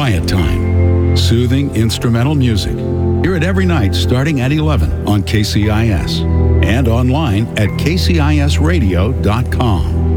Quiet Time. Soothing instrumental music. Hear it every night starting at 11 on KCIS and online at kcisradio.com.